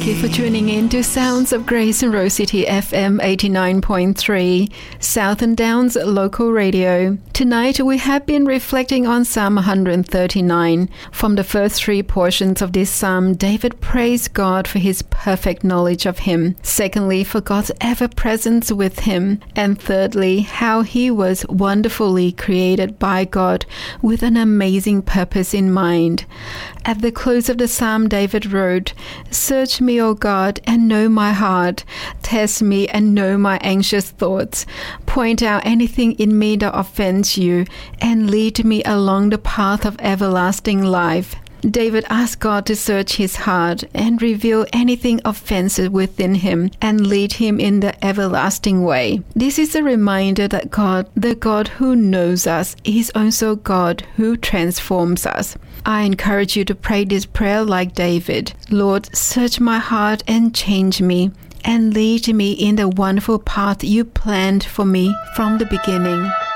you for tuning in to Sounds of Grace in Rose City FM 89.3, Southern Downs Local Radio. Tonight we have been reflecting on Psalm 139. From the first three portions of this psalm, David praised God for his perfect knowledge of him. Secondly, for God's ever-presence with him. And thirdly, how he was wonderfully created by God with an amazing purpose in mind. At the close of the psalm, David wrote, "Search me, O God, and know my heart. Test me and know my anxious thoughts. Point out anything in me that offends you, and lead me along the path of everlasting life." David asked God to search his heart and reveal anything offensive within him and lead him in the everlasting way. This is a reminder that God, the God who knows us, is also God who transforms us. I encourage you to pray this prayer like David. Lord, search my heart and change me, and lead me in the wonderful path you planned for me from the beginning.